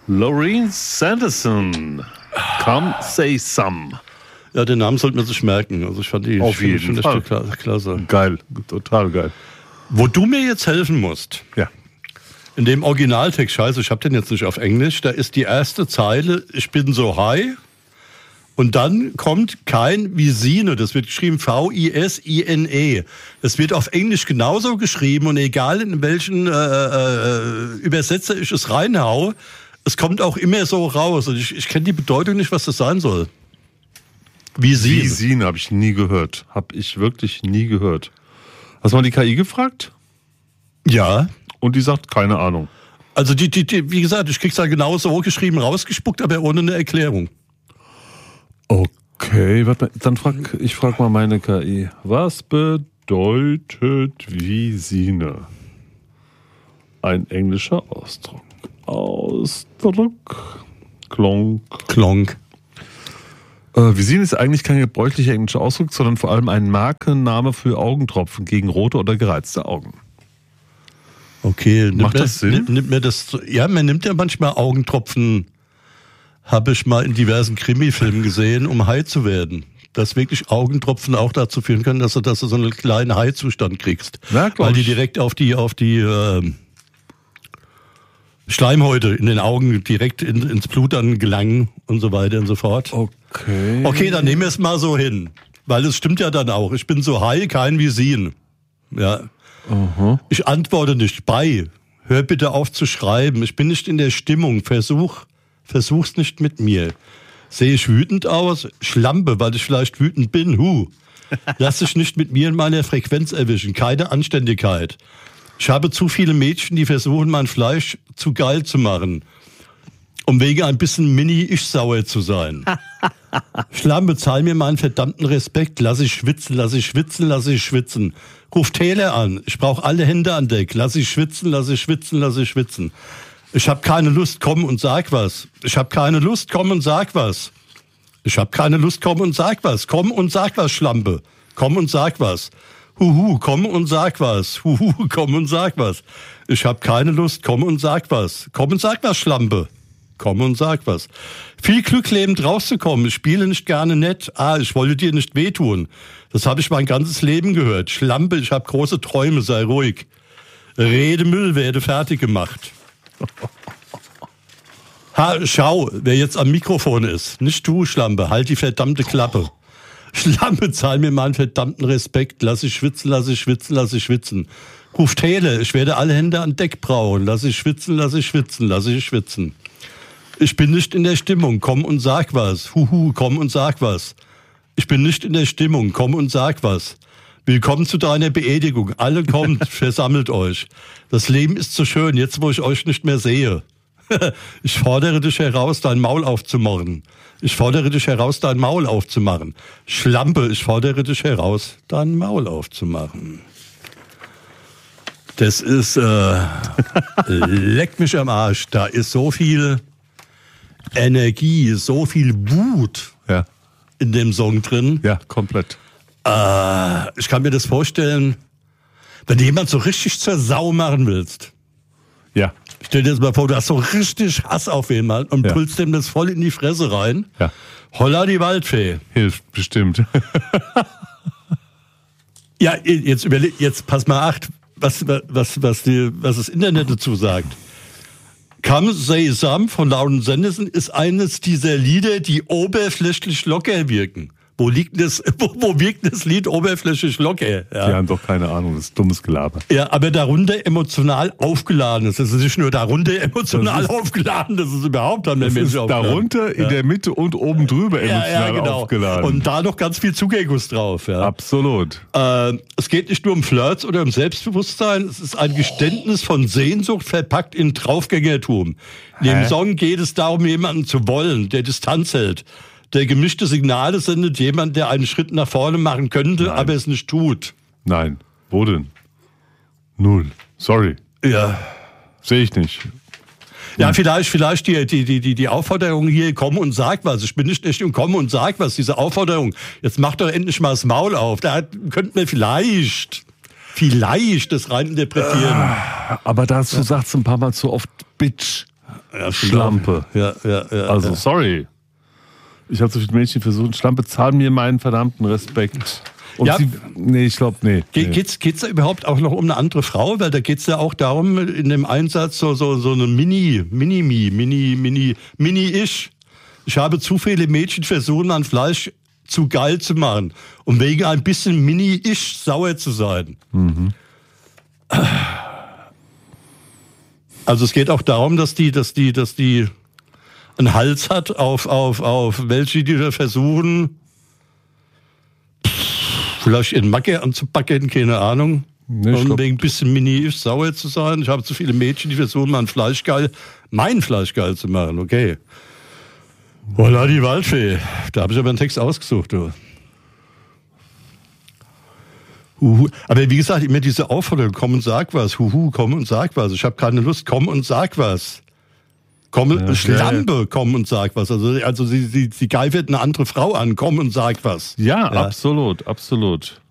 Loreen Sanderson. Come say some. Ja, den Namen sollte man sich merken. Also ich fand die Auf jeden Fall. Klasse. Geil, total geil. Wo du mir jetzt helfen musst, Ja. in dem Originaltext, scheiße, ich habe den jetzt nicht auf Englisch, da ist die erste Zeile, ich bin so high, und dann kommt kein Visine, das wird geschrieben V-I-S-I-N-E. Das wird auf Englisch genauso geschrieben, und egal in welchen Übersetzer ich es reinhau, es kommt auch immer so raus. Und ich kenne die Bedeutung nicht, was das sein soll. Visine. Visine habe ich nie gehört. Habe ich wirklich nie gehört. Hast du mal die KI gefragt? Ja. Und die sagt, keine Ahnung. Also die, wie gesagt, ich krieg's da genau so geschrieben, rausgespuckt, aber ohne eine Erklärung. Okay, warte mal, dann frag mal meine KI. Was bedeutet Visine? Ein englischer Ausdruck. Klonk. Visine ist eigentlich kein gebräuchlicher englischer Ausdruck, sondern vor allem ein Markenname für Augentropfen gegen rote oder gereizte Augen. Okay, macht das Sinn? Nimmt mir das, ja, man nimmt ja manchmal Augentropfen, habe ich mal in diversen Krimi-Filmen gesehen, um high zu werden. Dass wirklich Augentropfen auch dazu führen können, dass du so einen kleinen High-Zustand kriegst. Ja, weil die direkt auf die Schleimhäute in den Augen direkt ins Blut dann gelangen und so weiter und so fort. Okay, dann nehmen wir es mal so hin. Weil es stimmt ja dann auch. Ich bin so high, kein Visin. Ja. Uh-huh. Ich antworte nicht bei. Hör bitte auf zu schreiben. Ich bin nicht in der Stimmung. Versuch's nicht mit mir. Sehe ich wütend aus? Schlampe, weil ich vielleicht wütend bin. Lass dich nicht mit mir in meiner Frequenz erwischen. Keine Anständigkeit. Ich habe zu viele Mädchen, die versuchen, mein Fleisch zu geil zu machen. Um wegen ein bisschen Mini-Ich sauer zu sein. Schlampe, zahl mir meinen verdammten Respekt. Lass ich schwitzen, lass ich schwitzen, lass ich schwitzen. Ruf Taylor an. Ich brauche alle Hände an Deck. Lass ich schwitzen, lass ich schwitzen, lass ich schwitzen. Ich habe keine Lust, komm und sag was. Ich habe keine Lust, komm und sag was. Ich habe keine Lust, komm und sag was. Komm und sag was, Schlampe. Komm und sag was. Komm und sag was. Komm und sag was. Ich habe keine Lust, komm und sag was. Komm und sag was, Schlampe. Komm und sag was. Viel Glück, lebend rauszukommen. Ich spiele nicht gerne nett. Ich wollte dir nicht wehtun. Das habe ich mein ganzes Leben gehört. Schlampe, ich habe große Träume, sei ruhig. Rede Müll, werde fertig gemacht. Schau, wer jetzt am Mikrofon ist. Nicht du, Schlampe, halt die verdammte Klappe. Schlampe, zahl mir meinen verdammten Respekt. Lass ich schwitzen, lass ich schwitzen, lass ich schwitzen. Ruf Taylor, ich werde alle Hände an Deck brauchen. Lass ich schwitzen, lass ich schwitzen, lass ich schwitzen. Ich bin nicht in der Stimmung, komm und sag was. Komm und sag was. Ich bin nicht in der Stimmung, komm und sag was. Willkommen zu deiner Beerdigung. Alle kommt, versammelt euch. Das Leben ist so schön, jetzt wo ich euch nicht mehr sehe. Ich fordere dich heraus, dein Maul aufzumachen. Ich fordere dich heraus, dein Maul aufzumachen. Schlampe, ich fordere dich heraus, dein Maul aufzumachen. Das ist, leck mich am Arsch. Da ist so viel Energie, so viel Wut in dem Song drin. Ja, komplett. Ich kann mir das vorstellen, wenn du jemand so richtig zur Sau machen willst. Ja. Stell dir das mal vor, du hast so richtig Hass auf jemanden und pulst dem das voll in die Fresse rein. Ja. Holla die Waldfee. Hilft bestimmt. Ja, jetzt pass mal acht, was das Internet dazu sagt. Come Say Some von Lauren Sanderson ist eines dieser Lieder, die oberflächlich locker wirken. Wo wirkt das Lied oberflächlich locker? Ja. Die haben doch keine Ahnung, das ist dummes Gelaber. Ja, aber darunter emotional aufgeladen. Das ist nicht nur darunter emotional aufgeladen, das ist überhaupt dann der Mensch aufgeladen. Darunter, in der Mitte und oben drüber emotional aufgeladen. Und da noch ganz viel Zuckerguss drauf. Ja. Absolut. Es geht nicht nur um Flirts oder um Selbstbewusstsein, es ist ein Geständnis von Sehnsucht verpackt in Draufgängertum. In dem Song geht es darum, jemanden zu wollen, der Distanz hält. Der gemischte Signale sendet jemand, der einen Schritt nach vorne machen könnte, aber es nicht tut. Nein. Wo denn? Null. Sorry. Ja. Sehe ich nicht. Ja, vielleicht die Aufforderung hier, komm und sag was. Ich bin nicht echt und komm und sag was. Diese Aufforderung, jetzt mach doch endlich mal das Maul auf. Da könnten wir vielleicht das reininterpretieren. Aber dazu sagst du ein paar Mal zu oft Bitch. Ja, stimmt Schlampe. auch. Ja. Also, sorry. Ich habe so viele Mädchen versucht. Schlampe, zahl mir meinen verdammten Respekt. Und Ja. ich glaube, nee. Geht's da überhaupt auch noch um eine andere Frau? Weil da geht's ja auch darum, in dem Einsatz so eine Mini-Ich. Ich habe zu viele Mädchen versucht, an Fleisch zu geil zu machen, um wegen ein bisschen Mini-Ich sauer zu sein. Mhm. Also es geht auch darum, dass die einen Hals hat auf welche, die da versuchen, vielleicht in Macke anzupacken, keine Ahnung. Nee, ich und glaub- wegen ein bisschen Mini-Ich sauer zu sein. Ich habe zu viele Mädchen, die versuchen, mein Fleisch geil zu machen, okay. Voilà, die Waldfee. Da habe ich aber einen Text ausgesucht, du. Huhu. Aber wie gesagt, immer diese Aufforderung, komm und sag was. Huhu, komm und sag was. Ich habe keine Lust, komm und sag was. Schlampe, komm und sag was. Also sie geifert eine andere Frau an, komm und sag was. Ja, absolut.